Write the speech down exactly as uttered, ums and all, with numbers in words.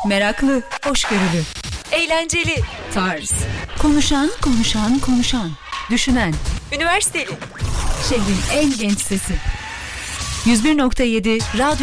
Meraklı, hoşgörülü, Eğlenceli, tarz, konuşan, konuşan, konuşan, düşünen, üniversiteli. şehrin en genç sesi. yüz bir nokta yedi Radyo